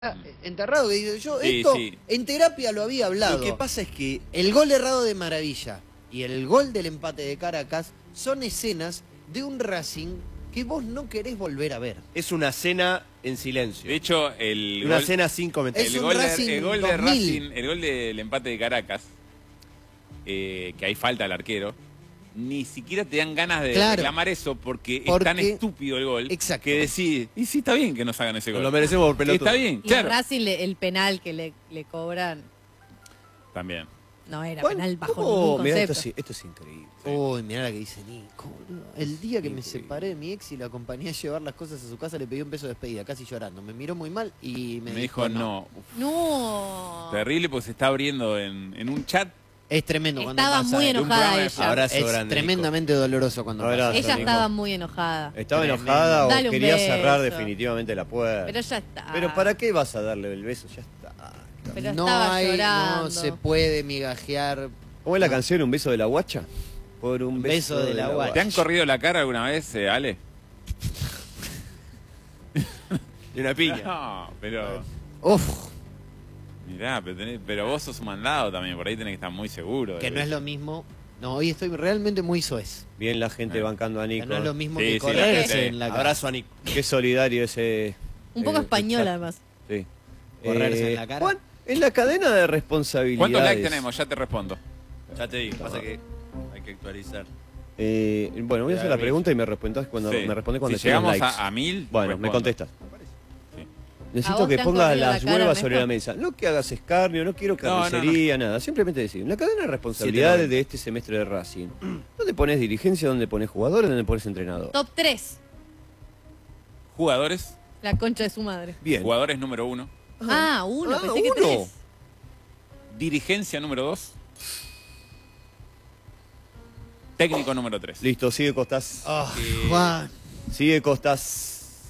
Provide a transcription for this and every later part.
enterrado que dice yo, Sí, esto sí. en terapia lo había hablado. Lo que pasa es que El gol errado de Maravilla y el gol del empate de Caracas son escenas de un Racing que vos no querés volver a ver. es una cena en silencio. De hecho, el Una gol, cena sin comentarios. Es un Racing el gol de 2000. Racing, el gol del empate de Caracas, que hay falta al arquero, ni siquiera te dan ganas de Claro. reclamar eso porque es Porque- tan estúpido el gol Exacto. que decís, y sí está bien que nos hagan ese Nos gol. lo merecemos por pelotudo. Está bien, Y claro. Racing, el penal que le cobran, También. no era Juan, penal bajo ¿cómo? ningún Mirá, concepto. esto es increíble. Uy, mirá la que dice Nico, boludo. El día que me Increíble. separé de mi ex y la acompañé a llevar las cosas a su casa, le pedí un beso de despedida, casi llorando. Me miró muy mal y me Me dijo no. Uf, No. terrible porque se está abriendo en un chat. Es tremendo cuando Estaba pasa. muy ¿eh? enojada programa de ella. Abrazo Es grande, tremendamente doloroso cuando Abrazo, pasa. Ella Nico. estaba muy enojada. ¿Estaba Tremendo. enojada Dale o un quería beso. cerrar definitivamente la puerta? Pero ya está. Pero ¿para qué vas a darle el beso? Ya está. Pero no estaba hay, llorando. no se puede migajear. ¿Cómo es la canción? ¿Un beso de la guacha? Por un beso de la guacha. ¿Te han corrido la cara alguna vez, Ale? De una piña. No, pero... Uf, Mirá, pero vos sos un mandado también, por ahí tenés que estar muy seguro. que no es lo mismo. No, hoy estoy realmente muy soez. Bien la gente bancando a Que Nico. no es lo mismo Sí, que sí, correrse la gente- en la cara. Abrazo a Nico. Qué solidario ese. Un poco español, chat. además. Sí. Correrse en la cara. Juan, en la cadena de responsabilidades. ¿Cuántos likes tenemos? Ya te respondo. Ya te digo, pasa que hay que actualizar. Bueno, voy a hacer la pregunta y me respondes cuando, Sí. me respondes cuando si lleguen llegamos likes. a 1000, Bueno, me respondo. contestas. Sí. ¿A Necesito vos que te han pongas corrido la las cara, huevas sobre Ernesto? la mesa. No que hagas escarnio, no quiero No, no, carnicería, nada. Simplemente decir, en la cadena de responsabilidades de este semestre de Racing, ¿dónde pones dirigencia, dónde pones jugadores, dónde pones entrenador? Top 3. Jugadores, La concha de su madre. Bien. jugadores número 1. Ah, uno. Ah, Pensé que uno. 3. Dirigencia número 2. Técnico número 3. Listo, sigue Costas. Ah, Juan, Sigue Costas.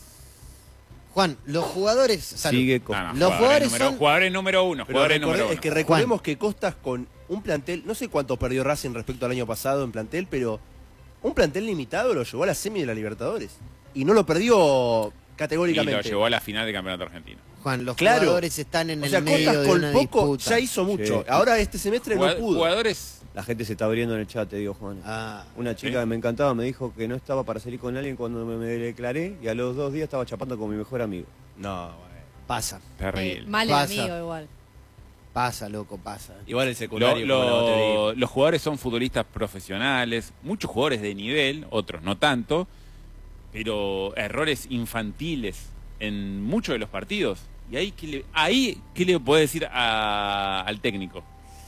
Juan, los jugadores. salud. Sigue Costas. Los jugadores son- Jugadores número 1. Pero Jugadores número 1. es que recordemos que Costas con un plantel, no sé cuánto perdió Racing respecto al año pasado en plantel, pero un plantel limitado lo llevó a la semi de la Libertadores. Y no lo perdió Y categóricamente. lo llevó a la final del campeonato argentino. Juan, los Claro. jugadores están en O el sea, medio Costas de con una poco disputa. ya hizo mucho. Sí. Ahora este semestre no pudo. Jugadores. La gente se está abriendo en el chat, te digo, Juan. Ah, Una chica ¿Sí? que me encantaba me dijo que no estaba para salir con alguien cuando me declaré y a los 2 días estaba chapando con mi mejor amigo. No, bueno. pasa, Terrible. Mal el Pasa. amigo igual. pasa, loco, pasa. Igual el secundario. como la batería. Los jugadores son futbolistas profesionales, muchos jugadores de nivel, otros no tanto, pero errores infantiles en muchos de los partidos. Y ahí ¿qué le puede decir al técnico?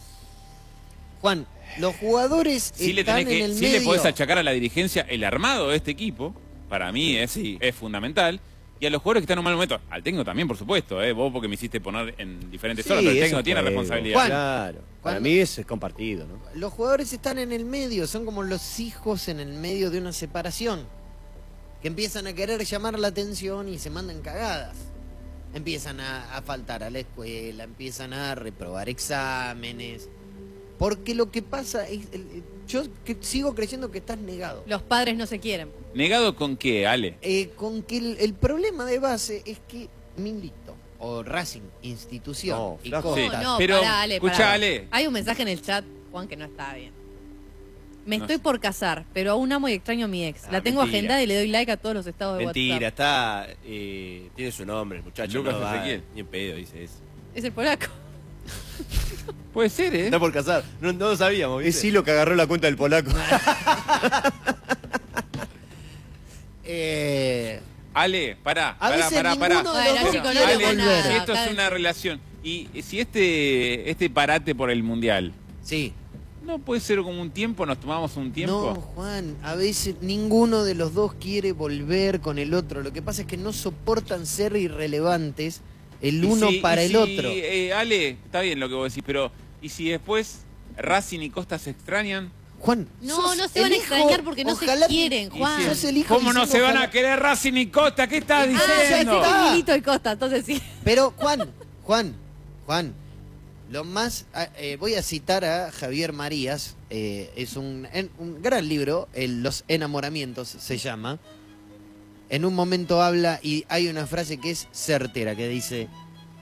Juan, los jugadores Sí le, están tenés que, en el sí medio. le podés achacar a la dirigencia el armado de este equipo, para mí es fundamental. Y a los jugadores que están en un mal momento, al técnico también, por supuesto, vos porque me hiciste poner en diferentes horas, pero el eso técnico tiene juego. responsabilidad. Juan, Claro. Para Juan, mí es compartido, ¿no? Los jugadores están en el medio, son como los hijos en el medio de una separación. Que empiezan a querer llamar la atención y se mandan cagadas. Empiezan a faltar a la escuela, empiezan a reprobar exámenes. Porque lo que pasa es... yo sigo creyendo que estás negado. Los padres no se quieren. ¿Negado con qué, Ale? Con que el problema de base es que Milito, o Racing, institución, No, y flaco. Costas, Sí. No, pero, pará, Ale, escuchá, pará. Ale. Hay un mensaje en el chat, Juan, que no está bien. Me No estoy sé. por casar, pero aún amo y extraño a mi ex. La tengo mentira. agendada y le doy like a todos los estados de Mentira, WhatsApp. está. Tiene su nombre, el muchacho. Lucas no va, Ezequiel. ni en pedo dice eso. Es el polaco. Puede ser, ¿eh? Está por casar. No lo sabíamos. Es ¿viste? Hilo que agarró la cuenta del polaco. Ale, pará, A veces ninguno de los Bueno, dos chicos, no quiere digo Ale, nada. volver. si esto es una relación. Y si este parate por el mundial, Sí. ¿no puede ser como un tiempo? ¿Nos tomamos un No, tiempo? Juan, a veces ninguno de los dos quiere volver con el otro. Lo que pasa es que no soportan ser irrelevantes el uno para el otro. Ale, está bien lo que vos decís, pero ¿y si después Racing y Costa se extrañan? Juan, No, sos no se van el a hijo, extrañar porque no se ojalá- quieren, Y Juan. si- Sos el hijo ¿Cómo no diciendo se van ojalá- a querer Racing y Costa? ¿Qué estás Ah, ya diciendo? sé, está. Milito y Costa, entonces sí. Pero Juan, lo más... voy a citar a Javier Marías, es un gran libro, Los enamoramientos se llama. En un momento habla y hay una frase que es certera, que dice: